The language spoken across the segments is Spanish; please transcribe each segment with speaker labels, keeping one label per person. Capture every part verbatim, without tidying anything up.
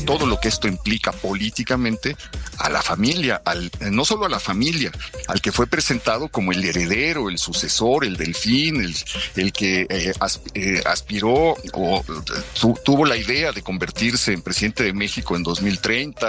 Speaker 1: más todo lo que esto implica políticamente, a la familia, al, no solo a la familia, al que fue presentado como el heredero, el sucesor, el delfín, el, el que eh, asp, eh, aspiró o tu, tuvo la idea de convertirse en presidente de México en dos mil treinta.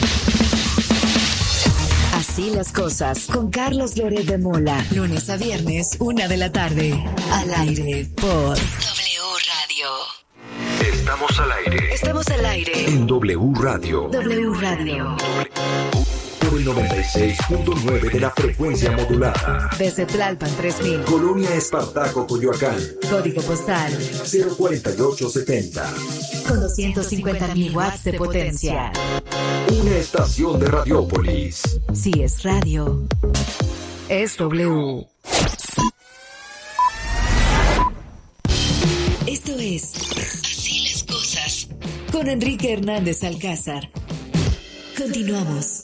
Speaker 2: Así las cosas, con Carlos Loret de Mola. Lunes a viernes, una de la tarde. Al aire por W Radio.
Speaker 3: Estamos al aire.
Speaker 2: Estamos al aire.
Speaker 3: En W Radio.
Speaker 2: W Radio.
Speaker 3: Por el noventa y seis punto nueve de la frecuencia modulada.
Speaker 2: Desde Tlalpan tres mil.
Speaker 3: Colonia Espartaco, Coyoacán.
Speaker 2: Código postal
Speaker 3: cero cuatro ocho siete cero.
Speaker 2: con doscientos cincuenta mil watts de potencia.
Speaker 3: Una estación de Radiópolis.
Speaker 2: Si es radio, es W. Esto es Así las cosas con Enrique Hernández Alcázar. Continuamos.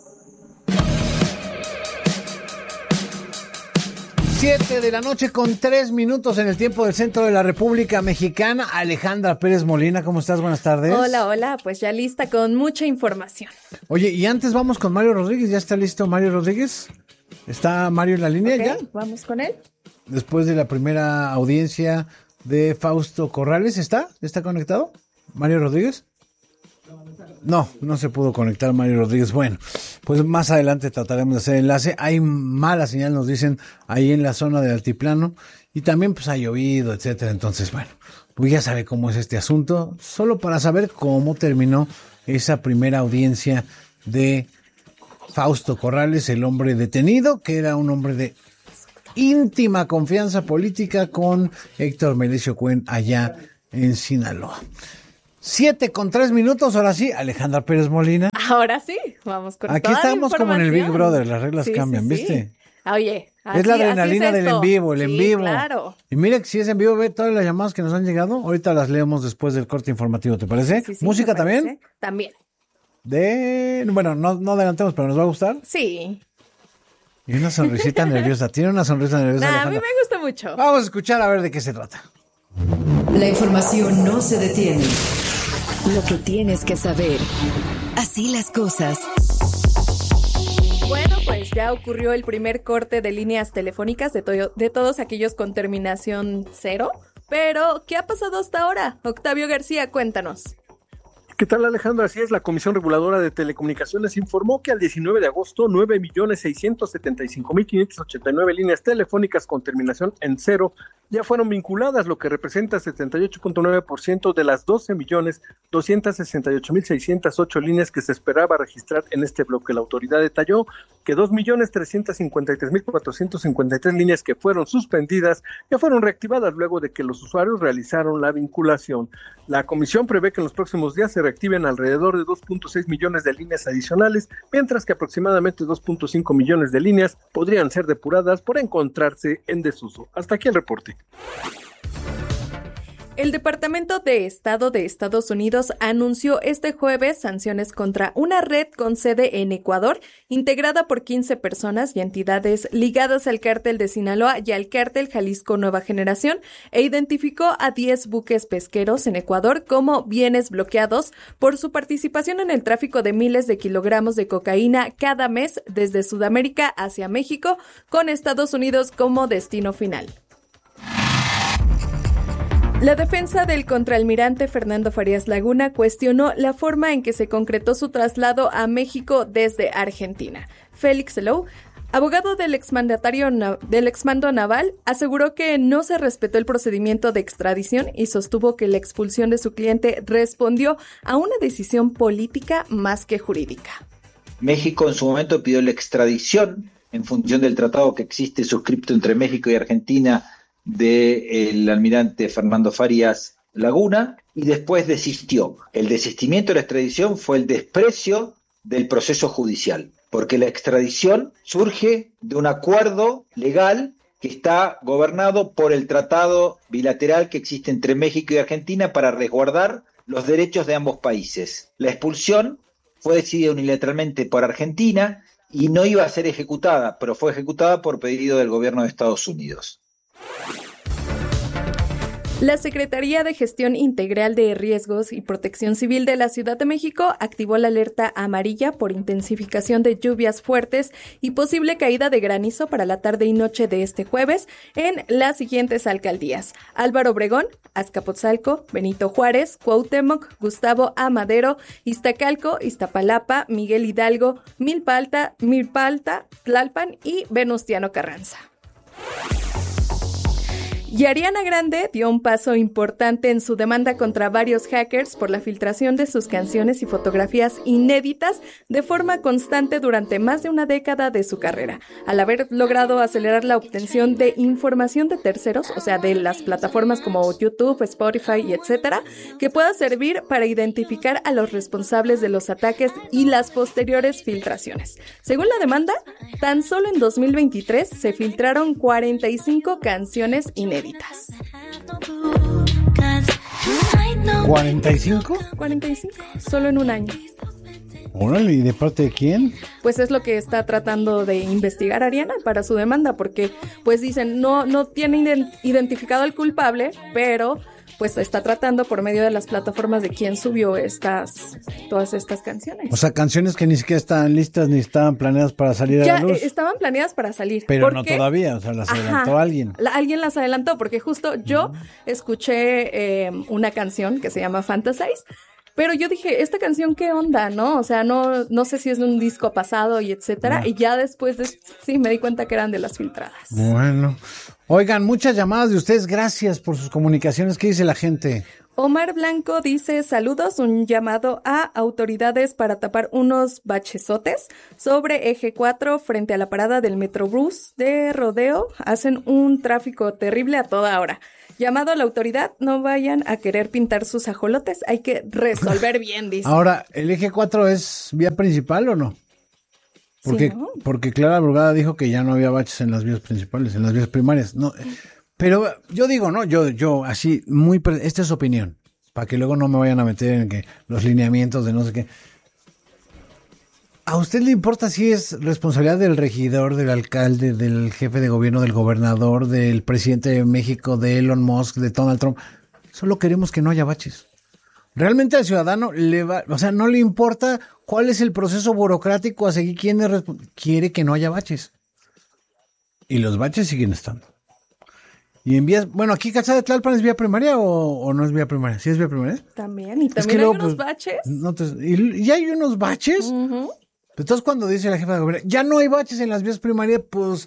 Speaker 4: Siete de la noche con tres minutos en el tiempo del centro de la República Mexicana. Alejandra Pérez Molina, ¿cómo estás? Buenas tardes.
Speaker 5: Hola, hola, pues ya lista con mucha información.
Speaker 4: Oye, y antes vamos con Mario Rodríguez. ¿Ya está listo Mario Rodríguez? ¿Está Mario en la línea
Speaker 5: Okay,
Speaker 4: ya?
Speaker 5: Vamos con él.
Speaker 4: Después de la primera audiencia de Fausto Corrales, ¿está? ¿Está conectado? ¿Mario Rodríguez? No, no se pudo conectar Mario Rodríguez. Bueno, pues más adelante trataremos de hacer enlace. Hay mala señal, nos dicen, ahí en la zona del altiplano. Y también pues ha llovido, etcétera. Entonces, bueno, pues ya sabe cómo es este asunto. Solo para saber cómo terminó esa primera audiencia de Fausto Corrales, el hombre detenido, que era un hombre de íntima confianza política con Héctor Melesio Cuen allá en Sinaloa. Siete con tres minutos, ahora sí, Alejandra Pérez Molina.
Speaker 5: Ahora sí, vamos con
Speaker 4: Aquí
Speaker 5: toda
Speaker 4: estamos
Speaker 5: la
Speaker 4: como en el Big
Speaker 5: información.
Speaker 4: Brother, las reglas
Speaker 5: Sí,
Speaker 4: cambian,
Speaker 5: sí,
Speaker 4: ¿viste?
Speaker 5: sí. Oye, así,
Speaker 4: es la adrenalina
Speaker 5: así es
Speaker 4: del
Speaker 5: esto.
Speaker 4: en vivo, el
Speaker 5: sí,
Speaker 4: en vivo.
Speaker 5: Claro.
Speaker 4: Y mira que si es en vivo, ve todas las llamadas que nos han llegado. Ahorita las leemos después del corte informativo, ¿te parece?
Speaker 5: Sí, sí,
Speaker 4: ¿Música
Speaker 5: me parece.
Speaker 4: también?
Speaker 5: También.
Speaker 4: De, bueno, no, no adelantemos, pero nos va a gustar.
Speaker 5: Sí.
Speaker 4: Y una sonrisita nerviosa, tiene una sonrisa nerviosa.
Speaker 5: Nah, a mí
Speaker 4: Alejandra.
Speaker 5: me gusta mucho.
Speaker 4: Vamos a escuchar a ver de qué se trata.
Speaker 2: La información no se detiene. Lo que tienes que saber. Así las cosas.
Speaker 5: Bueno, pues ya ocurrió el primer corte de líneas telefónicas de, to- de todos aquellos con terminación cero. Pero, ¿qué ha pasado hasta ahora? Octavio García, cuéntanos.
Speaker 6: ¿Qué tal, Alejandra? Así es, la Comisión Reguladora de Telecomunicaciones informó que al diecinueve de agosto, nueve millones seiscientos setenta y cinco mil quinientas ochenta y nueve líneas telefónicas con terminación en cero ya fueron vinculadas, lo que representa setenta y ocho punto nueve por ciento de las doce millones doscientos sesenta y ocho mil seiscientas ocho líneas que se esperaba registrar en este bloque. La autoridad detalló que dos millones trescientos cincuenta y tres mil cuatrocientas cincuenta y tres líneas que fueron suspendidas ya fueron reactivadas luego de que los usuarios realizaron la vinculación. La comisión prevé que en los próximos días se reactiven alrededor de dos punto seis millones de líneas adicionales, mientras que aproximadamente dos punto cinco millones de líneas podrían ser depuradas por encontrarse en desuso. Hasta aquí el reporte.
Speaker 5: El Departamento de Estado de Estados Unidos anunció este jueves sanciones contra una red con sede en Ecuador, integrada por quince personas y entidades ligadas al cártel de Sinaloa y al cártel Jalisco Nueva Generación, e identificó a diez buques pesqueros en Ecuador como bienes bloqueados por su participación en el tráfico de miles de kilogramos de cocaína cada mes desde Sudamérica hacia México, con Estados Unidos como destino final. La defensa del contraalmirante Fernando Farías Laguna cuestionó la forma en que se concretó su traslado a México desde Argentina. Félix Salou, abogado del exmandatario del exmando naval, aseguró que no se respetó el procedimiento de extradición y sostuvo que la expulsión de su cliente respondió a una decisión política más que jurídica.
Speaker 7: México en su momento pidió la extradición en función del tratado que existe suscripto entre México y Argentina del almirante Fernando Farías Laguna, y después desistió. El desistimiento de la extradición fue el desprecio del proceso judicial, porque la extradición surge de un acuerdo legal que está gobernado por el tratado bilateral que existe entre México y Argentina para resguardar los derechos de ambos países. La expulsión fue decidida unilateralmente por Argentina y no iba a ser ejecutada, pero fue ejecutada por pedido del gobierno de Estados Unidos.
Speaker 5: La Secretaría de Gestión Integral de Riesgos y Protección Civil de la Ciudad de México activó la alerta amarilla por intensificación de lluvias fuertes y posible caída de granizo para la tarde y noche de este jueves en las siguientes alcaldías: Álvaro Obregón, Azcapotzalco, Benito Juárez, Cuauhtémoc, Gustavo A. Madero, Iztacalco, Iztapalapa, Miguel Hidalgo, Milpa Alta, Milpa Alta, Tlalpan y Venustiano Carranza. Y Ariana Grande dio un paso importante en su demanda contra varios hackers por la filtración de sus canciones y fotografías inéditas de forma constante durante más de una década de su carrera, al haber logrado acelerar la obtención de información de terceros, o sea, de las plataformas como YouTube, Spotify y etcétera, que pueda servir para identificar a los responsables de los ataques y las posteriores filtraciones. Según la demanda, tan solo en dos mil veintitrés se filtraron cuarenta y cinco canciones inéditas.
Speaker 4: ¿cuarenta y cinco?
Speaker 5: cuarenta y cinco, solo en un año.
Speaker 4: Órale, ¿y de parte de quién?
Speaker 5: Pues es lo que está tratando de investigar Ariana para su demanda, porque pues dicen, no, no tiene identificado al culpable, pero pues está tratando por medio de las plataformas de quién subió estas, todas estas canciones.
Speaker 4: O sea, canciones que ni siquiera estaban listas ni estaban planeadas para salir a
Speaker 5: ya
Speaker 4: la luz.
Speaker 5: Ya estaban planeadas para salir.
Speaker 4: Pero
Speaker 5: porque,
Speaker 4: no todavía, o sea, las adelantó
Speaker 5: ajá,
Speaker 4: alguien.
Speaker 5: La, alguien las adelantó, porque justo yo uh-huh. escuché eh, una canción que se llama Fantasize, pero yo dije, ¿esta canción qué onda, no? O sea, no, no sé si es de un disco pasado y etcétera, no. Y ya después de, sí me di cuenta que eran de las filtradas.
Speaker 4: Bueno, oigan, muchas llamadas de ustedes, gracias por sus comunicaciones. ¿Qué dice la gente?
Speaker 5: Omar Blanco dice, saludos, un llamado a autoridades para tapar unos bachesotes sobre eje cuatro frente a la parada del Metrobús de Rodeo. Hacen un tráfico terrible a toda hora. Llamado a la autoridad, no vayan a querer pintar sus ajolotes, hay que resolver bien, dice.
Speaker 4: Ahora, ¿el eje cuatro es vía principal o no? Porque,
Speaker 5: sí, ¿no?
Speaker 4: Porque Clara Brugada dijo que ya no había baches en las vías principales, en las vías primarias. No, pero yo digo, no, yo, yo así, muy, esta es opinión, para que luego no me vayan a meter en que los lineamientos de no sé qué. ¿A usted le importa si es responsabilidad del regidor, del alcalde, del jefe de gobierno, del gobernador, del presidente de México, de Elon Musk, de Donald Trump? Solo queremos que no haya baches. Realmente al ciudadano le va, o sea, no le importa cuál es el proceso burocrático a seguir, quién es resp- quiere que no haya baches. Y los baches siguen estando. Y en vías, bueno, aquí Calzada de Tlalpan, ¿es vía primaria o, o no es vía primaria? ¿Sí es vía primaria?
Speaker 5: También, y también
Speaker 4: es que
Speaker 5: hay
Speaker 4: luego,
Speaker 5: unos
Speaker 4: pues,
Speaker 5: baches.
Speaker 4: No te, y, y hay unos baches.
Speaker 5: Uh-huh.
Speaker 4: Entonces cuando dice la jefa de gobierno, ya no hay baches en las vías primarias, pues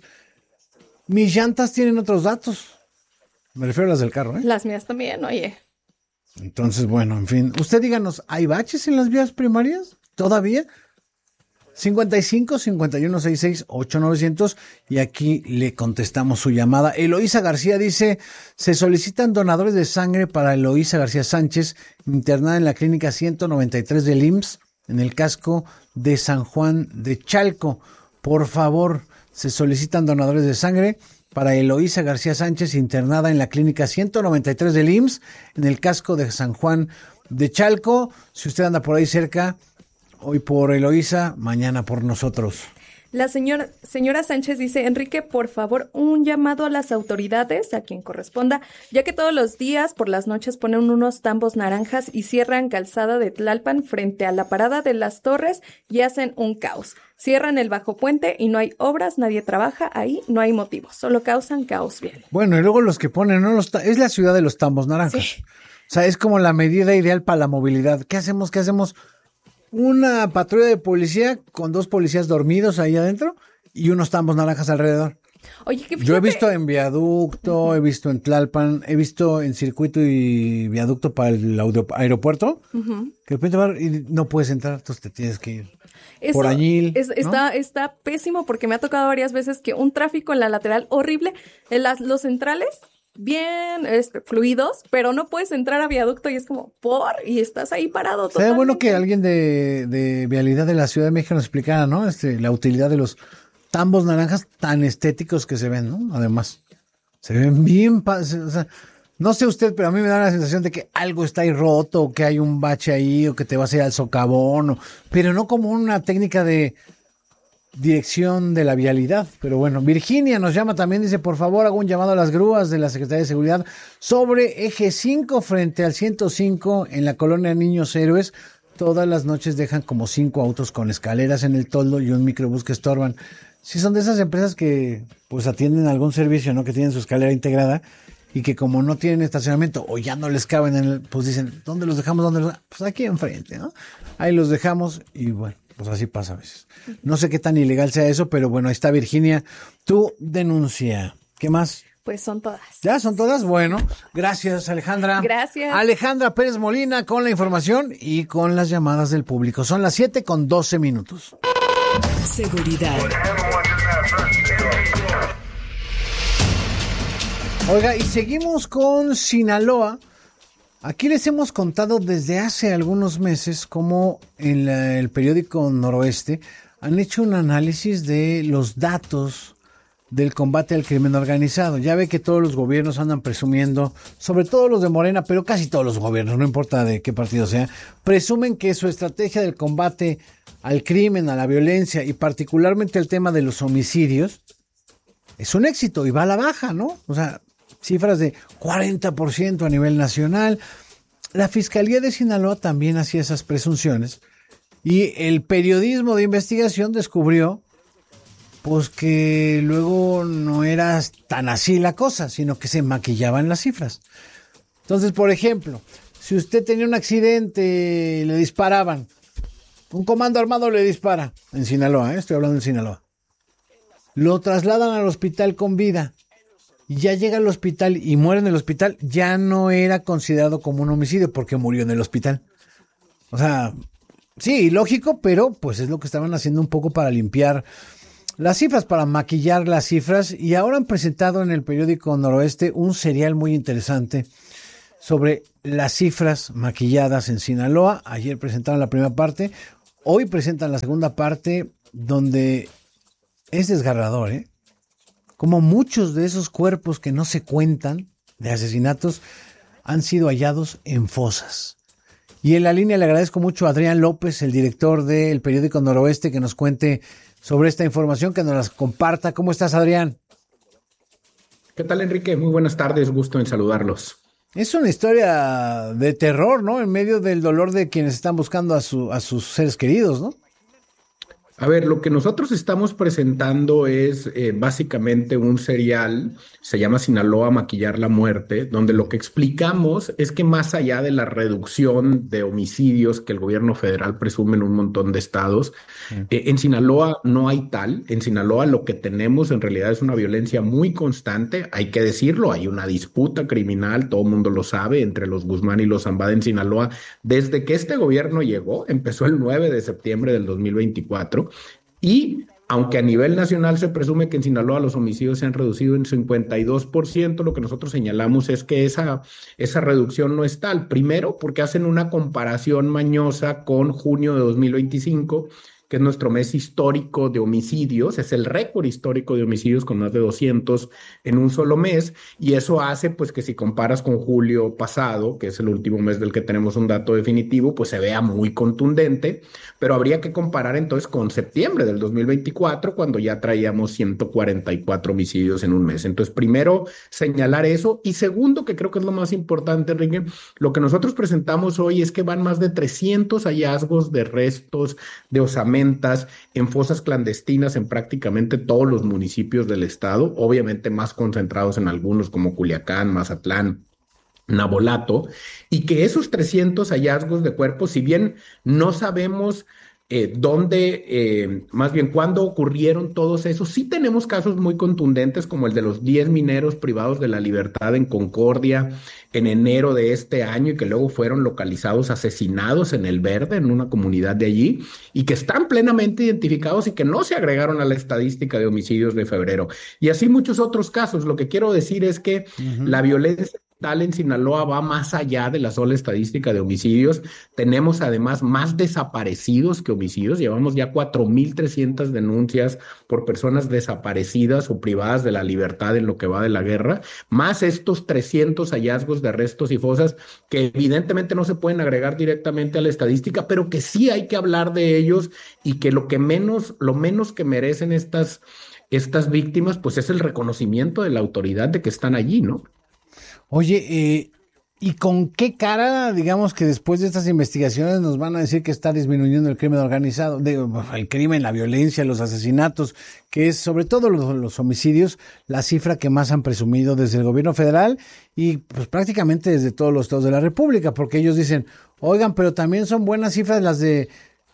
Speaker 4: mis llantas tienen otros datos. Me refiero a las del carro, ¿eh?
Speaker 5: Las mías también, oye.
Speaker 4: Entonces, bueno, en fin. Usted díganos, ¿hay baches en las vías primarias? ¿Todavía? cincuenta y cinco, cincuenta y uno, sesenta y seis, ocho mil novecientos y aquí le contestamos su llamada. Eloísa García dice, se solicitan donadores de sangre para Eloísa García Sánchez, internada en la clínica ciento noventa y tres del I M S S, en el casco de San Juan de Chalco. Por favor, se solicitan donadores de sangre para Eloísa García Sánchez, internada en la clínica ciento noventa y tres del I M S S, en el casco de San Juan de Chalco. Si usted anda por ahí cerca, hoy por Eloísa, mañana por nosotros.
Speaker 5: La señora, señora Sánchez dice, Enrique, por favor, un llamado a las autoridades, a quien corresponda, ya que todos los días por las noches ponen unos tambos naranjas y cierran Calzada de Tlalpan frente a la parada de las Torres y hacen un caos. Cierran el bajo puente y no hay obras, nadie trabaja ahí, no hay motivos, solo causan caos vial.
Speaker 4: Bueno, y luego los que ponen, ¿no? Los ta- es la ciudad de los tambos naranjas.
Speaker 5: Sí.
Speaker 4: O sea, es como la medida ideal para la movilidad. ¿Qué hacemos? ¿Qué hacemos? Una patrulla de policía con dos policías dormidos ahí adentro y unos tambos naranjas alrededor.
Speaker 5: Oye, que
Speaker 4: Yo he visto en viaducto, uh-huh. he visto en Tlalpan, he visto en circuito y viaducto para el audio- aeropuerto, uh-huh. que de repente va y no puedes entrar, entonces te tienes que ir.
Speaker 5: Eso
Speaker 4: por Añil,
Speaker 5: es,
Speaker 4: ¿no?
Speaker 5: está, está pésimo porque me ha tocado varias veces que un tráfico en la lateral horrible, en las, los centrales bien este, fluidos, pero no puedes entrar a viaducto y es como, ¿por? Y estás ahí parado.
Speaker 4: Sería bueno que alguien de, de vialidad de la Ciudad de México nos explicara, ¿no? Este, la utilidad de los tambos naranjas tan estéticos que se ven, ¿no? Además, se ven bien, pa- o sea, no sé usted, pero a mí me da la sensación de que algo está ahí roto, o que hay un bache ahí, o que te vas a ir al socavón, o, pero no como una técnica de dirección de la vialidad. Pero bueno, Virginia nos llama también, dice, por favor, hago un llamado a las grúas de la Secretaría de Seguridad sobre eje cinco frente al ciento cinco en la colonia Niños Héroes. Todas las noches dejan como cinco autos con escaleras en el toldo y un microbús que estorban. Sí, son de esas empresas que pues atienden algún servicio, ¿no? Que tienen su escalera integrada y que como no tienen estacionamiento o ya no les caben en el, pues dicen, ¿dónde los dejamos? ¿Dónde los? Pues aquí enfrente, ¿no? Ahí los dejamos y bueno, pues así pasa a veces. No sé qué tan ilegal sea eso, pero bueno, ahí está Virginia. Tu denuncia. ¿Qué más?
Speaker 5: Pues son todas.
Speaker 4: ¿Ya son todas? Bueno, gracias Alejandra.
Speaker 5: Gracias.
Speaker 4: Alejandra Pérez Molina con la información y con las llamadas del público. Son las siete con doce minutos.
Speaker 2: Seguridad.
Speaker 4: Oiga, y seguimos con Sinaloa. Aquí les hemos contado desde hace algunos meses cómo en la, el periódico Noroeste han hecho un análisis de los datos del combate al crimen organizado. Ya ve que todos los gobiernos andan presumiendo, sobre todo los de Morena, pero casi todos los gobiernos, no importa de qué partido sea, presumen que su estrategia del combate al crimen, a la violencia y particularmente el tema de los homicidios es un éxito y va a la baja, ¿no? O sea, cifras de cuarenta por ciento a nivel nacional. La Fiscalía de Sinaloa también hacía esas presunciones y el periodismo de investigación descubrió pues que luego no era tan así la cosa, sino que se maquillaban las cifras. Entonces, por ejemplo, si usted tenía un accidente, le disparaban, un comando armado le dispara, en Sinaloa, ¿eh? Estoy hablando en Sinaloa, lo trasladan al hospital con vida, y ya llega al hospital y muere en el hospital, ya no era considerado como un homicidio porque murió en el hospital. O sea, sí, lógico, pero pues es lo que estaban haciendo un poco para limpiar las cifras, para maquillar las cifras, y ahora han presentado en el periódico Noroeste un serial muy interesante sobre las cifras maquilladas en Sinaloa. Ayer presentaron la primera parte, hoy presentan la segunda parte, donde es desgarrador, ¿eh? Como muchos de esos cuerpos que no se cuentan de asesinatos han sido hallados en fosas. Y en la línea le agradezco mucho a Adrián López, el director del periódico Noroeste, que nos cuente sobre esta información, que nos las comparta. ¿Cómo estás, Adrián?
Speaker 8: ¿Qué tal, Enrique? Muy buenas tardes, gusto en saludarlos.
Speaker 4: Es una historia de terror, ¿no? En medio del dolor de quienes están buscando a, su, a sus seres queridos, ¿no?
Speaker 8: A ver, lo que nosotros estamos presentando es eh, básicamente un serial, se llama Sinaloa Maquillar la Muerte, donde lo que explicamos es que más allá de la reducción de homicidios que el gobierno federal presume en un montón de estados, eh, en Sinaloa no hay tal. En Sinaloa lo que tenemos en realidad es una violencia muy constante, hay que decirlo, hay una disputa criminal, todo el mundo lo sabe, entre los Guzmán y los Zambada en Sinaloa. Desde que este gobierno llegó, empezó el nueve de septiembre del dos mil veinticuatro, y aunque a nivel nacional se presume que en Sinaloa los homicidios se han reducido en cincuenta y dos por ciento, lo que nosotros señalamos es que esa, esa reducción no es tal. Primero, porque hacen una comparación mañosa con junio de dos mil veinticinco, que es nuestro mes histórico de homicidios, es el récord histórico de homicidios con más de doscientos en un solo mes, y eso hace pues que si comparas con julio pasado, que es el último mes del que tenemos un dato definitivo, pues se vea muy contundente, pero habría que comparar entonces con septiembre del dos mil veinticuatro, cuando ya traíamos ciento cuarenta y cuatro homicidios en un mes. Entonces, primero, señalar eso, y segundo, que creo que es lo más importante, Enrique, lo que nosotros presentamos hoy es que van más de trescientos hallazgos de restos de osamentas en fosas clandestinas en prácticamente todos los municipios del estado, obviamente más concentrados en algunos como Culiacán, Mazatlán, Navolato, y que esos trescientos hallazgos de cuerpos, si bien no sabemos eh, dónde, eh, más bien cuándo ocurrieron todos esos, sí tenemos casos muy contundentes como el de los diez mineros privados de la libertad en Concordia en enero de este año y que luego fueron localizados asesinados en El Verde, en una comunidad de allí, y que están plenamente identificados y que no se agregaron a la estadística de homicidios de febrero. Y así muchos otros casos. Lo que quiero decir es que uh-huh. la violencia tal en Sinaloa va más allá de la sola estadística de homicidios. Tenemos además más desaparecidos que homicidios, llevamos ya cuatro mil trescientas denuncias por personas desaparecidas o privadas de la libertad en lo que va de la guerra, más estos trescientos hallazgos de restos y fosas que evidentemente no se pueden agregar directamente a la estadística, pero que sí hay que hablar de ellos y que lo que menos, lo menos que merecen estas, estas víctimas, pues es el reconocimiento de la autoridad de que están allí, ¿no?
Speaker 4: Oye, eh, ¿y con qué cara, digamos que después de estas investigaciones nos van a decir que está disminuyendo el crimen organizado, de, el crimen, la violencia, los asesinatos, que es sobre todo los, los homicidios, la cifra que más han presumido desde el gobierno federal y pues prácticamente desde todos los estados de la República, porque ellos dicen, oigan, pero también son buenas cifras las de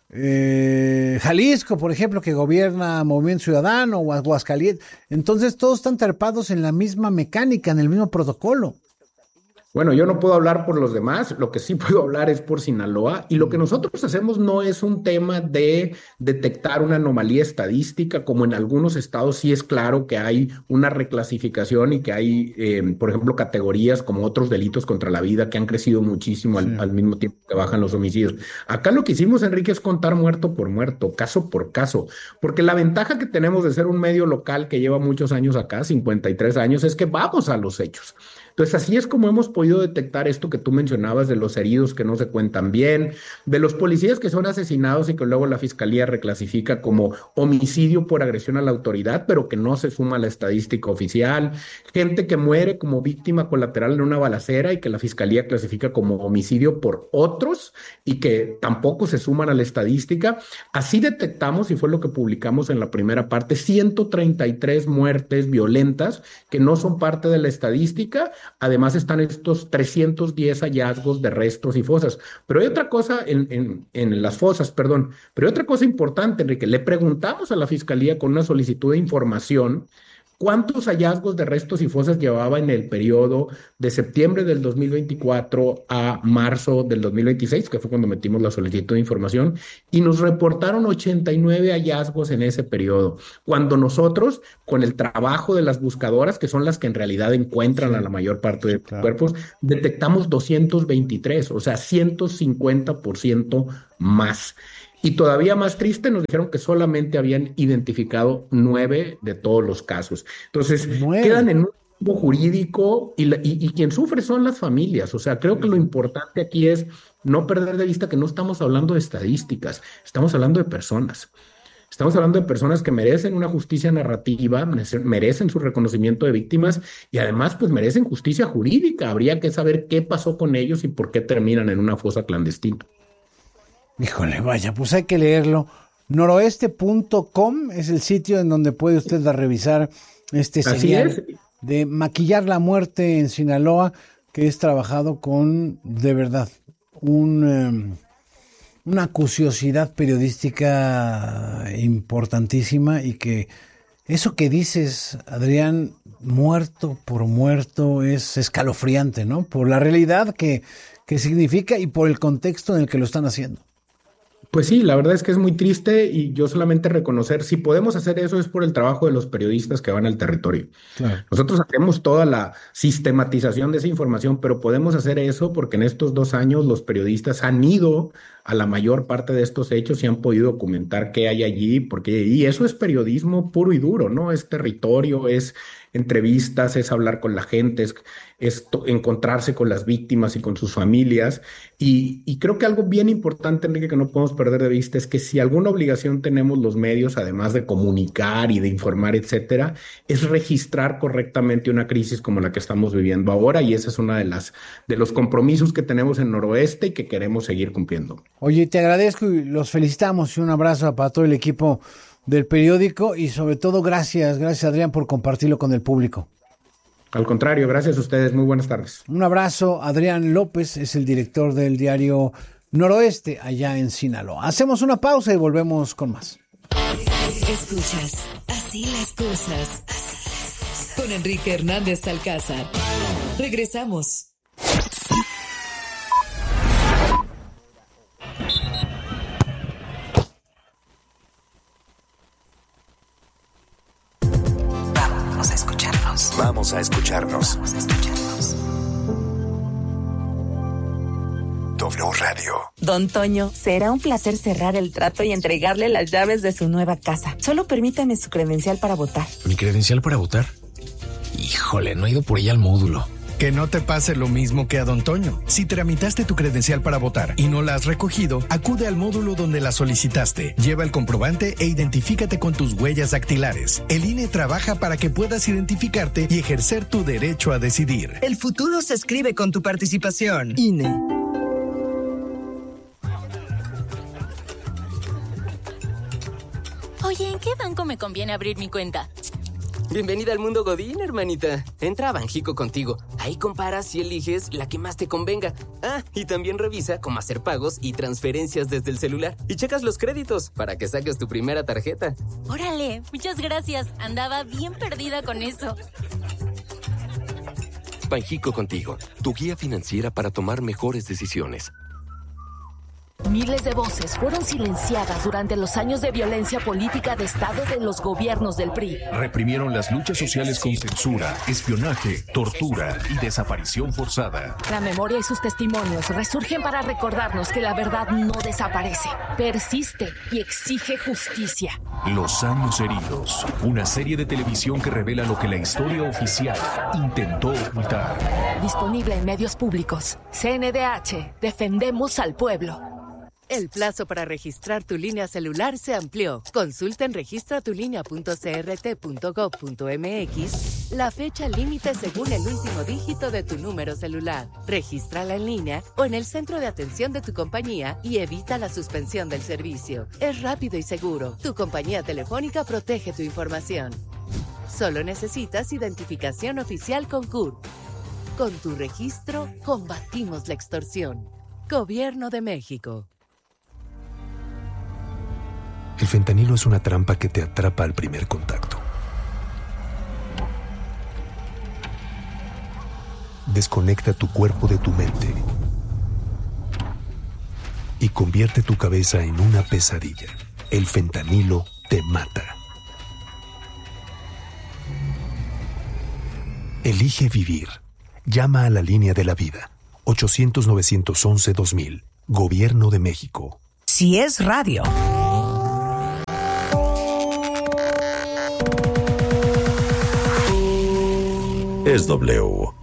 Speaker 4: eh, Jalisco, por ejemplo, que gobierna Movimiento Ciudadano o Aguascalientes. Entonces todos están trepados en la misma mecánica, en el mismo protocolo.
Speaker 8: Bueno, yo no puedo hablar por los demás, lo que sí puedo hablar es por Sinaloa, y lo que nosotros hacemos no es un tema de detectar una anomalía estadística, como en algunos estados sí es claro que hay una reclasificación y que hay, eh, por ejemplo, categorías como otros delitos contra la vida que han crecido muchísimo al, sí. al mismo tiempo que bajan los homicidios. Acá lo que hicimos, Enrique, es contar muerto por muerto, caso por caso, porque la ventaja que tenemos de ser un medio local que lleva muchos años acá, cincuenta y tres años, es que vamos a los hechos. Entonces, así es como hemos podido detectar esto que tú mencionabas de los heridos que no se cuentan bien, de los policías que son asesinados y que luego la fiscalía reclasifica como homicidio por agresión a la autoridad, pero que no se suma a la estadística oficial, gente que muere como víctima colateral en una balacera y que la fiscalía clasifica como homicidio por otros y que tampoco se suman a la estadística. Así detectamos, y fue lo que publicamos en la primera parte, ciento treinta y tres muertes violentas que no son parte de la estadística. Además están estos trescientos diez hallazgos de restos y fosas. Pero hay otra cosa en, en, en las fosas, perdón, pero hay otra cosa importante, Enrique. Le preguntamos a la Fiscalía con una solicitud de información cuántos hallazgos de restos y fosas llevaba en el periodo de septiembre del dos mil veinticuatro a marzo del dos mil veintiséis, que fue cuando metimos la solicitud de información, y nos reportaron ochenta y nueve hallazgos en ese periodo, cuando nosotros, con el trabajo de las buscadoras, que son las que en realidad encuentran a la mayor parte de claro. cuerpos, detectamos doscientos veintitrés, o sea, ciento cincuenta por ciento más. Y todavía más triste, nos dijeron que solamente habían identificado nueve de todos los casos. Entonces, nueve. Quedan en un limbo jurídico y, la, y, y quien sufre son las familias. O sea, creo que lo importante aquí es no perder de vista que no estamos hablando de estadísticas, estamos hablando de personas. Estamos hablando de personas que merecen una justicia narrativa, merecen su reconocimiento de víctimas y además pues merecen justicia jurídica. Habría que saber qué pasó con ellos y por qué terminan en una fosa clandestina.
Speaker 4: Híjole, vaya, pues hay que leerlo. noroeste punto com es el sitio en donde puede usted revisar este serial de Maquillar la Muerte en Sinaloa, que es trabajado con, de verdad, un, um, una acuciosidad periodística importantísima y que eso que dices, Adrián, muerto por muerto, es escalofriante, ¿no? Por la realidad que, que significa y por el contexto en el que lo están haciendo.
Speaker 8: Pues sí, la verdad es que es muy triste y yo solamente reconocer, si podemos hacer eso es por el trabajo de los periodistas que van al territorio. Claro. Nosotros hacemos toda la sistematización de esa información, pero podemos hacer eso porque en estos dos años los periodistas han ido a la mayor parte de estos hechos y han podido documentar qué hay allí, porque y eso es periodismo puro y duro, ¿no? Es territorio, es entrevistas, es hablar con la gente, es, es to- encontrarse con las víctimas y con sus familias. Y, y creo que algo bien importante, Enrique, que no podemos perder de vista es que si alguna obligación tenemos los medios, además de comunicar y de informar, etcétera, es registrar correctamente una crisis como la que estamos viviendo ahora, y ese es uno de las de los compromisos que tenemos en Noroeste y que queremos seguir cumpliendo.
Speaker 4: Oye, te agradezco y los felicitamos y un abrazo para todo el equipo del periódico y sobre todo gracias, gracias Adrián por compartirlo con el público.
Speaker 8: Al contrario, gracias a ustedes, muy buenas tardes.
Speaker 4: Un abrazo, Adrián López es el director del diario Noroeste allá en Sinaloa. Hacemos una pausa y volvemos con más.
Speaker 2: Escuchas Así las cosas con Enrique Hernández Alcázar. Regresamos. Vamos a escucharnos.
Speaker 3: Vamos a escucharnos.
Speaker 2: Vamos a escucharnos.
Speaker 3: W W Radio.
Speaker 9: Don Toño, será un placer cerrar el trato y entregarle las llaves de su nueva casa. Solo permítame su credencial para votar.
Speaker 10: ¿Mi credencial para votar? Híjole, no he ido por ella al módulo.
Speaker 11: Que no te pase lo mismo que a Don Toño. Si tramitaste tu credencial para votar y no la has recogido, acude al módulo donde la solicitaste. Lleva el comprobante e identifícate con tus huellas dactilares. El I N E trabaja para que puedas identificarte y ejercer tu derecho a decidir.
Speaker 12: El futuro se escribe con tu participación. I N E.
Speaker 13: Oye, ¿en qué banco me conviene abrir mi cuenta?
Speaker 14: Bienvenida al mundo Godín, hermanita. Entra a Banjico Contigo. Ahí comparas y eliges la que más te convenga. Ah, y también revisa cómo hacer pagos y transferencias desde el celular. Y checas los créditos para que saques tu primera tarjeta.
Speaker 13: Órale, muchas gracias. Andaba bien perdida con eso.
Speaker 15: Banjico Contigo, tu guía financiera para tomar mejores decisiones.
Speaker 16: Miles de voces fueron silenciadas durante los años de violencia política de Estado de los gobiernos del P R I.
Speaker 17: Reprimieron las luchas sociales con censura, espionaje, tortura y desaparición forzada.
Speaker 16: La memoria y sus testimonios resurgen para recordarnos que la verdad no desaparece, persiste y exige justicia.
Speaker 17: Los años heridos, una serie de televisión que revela lo que la historia oficial intentó ocultar.
Speaker 16: Disponible en medios públicos. C N D H, defendemos al pueblo.
Speaker 18: El plazo para registrar tu línea celular se amplió. Consulta en registratulinea punto c r t punto gov punto m x la fecha límite según el último dígito de tu número celular. Regístrala en línea o en el centro de atención de tu compañía y evita la suspensión del servicio. Es rápido y seguro. Tu compañía telefónica protege tu información. Solo necesitas identificación oficial con C U R P. Con tu registro, combatimos la extorsión. Gobierno de México.
Speaker 3: El fentanilo es una trampa que te atrapa al primer contacto. Desconecta tu cuerpo de tu mente y convierte tu cabeza en una pesadilla. El fentanilo te mata. Elige vivir. Llama a la línea de la vida. ochocientos, novecientos once, dos mil. Gobierno de México.
Speaker 2: Si es radio.
Speaker 3: Es W.